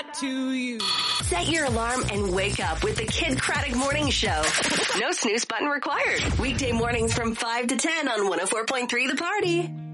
to you. Set your alarm and wake up with the Kid Craddock Morning Show. No snooze button required. Weekday mornings from 5 to 10 on 104.3 The Party.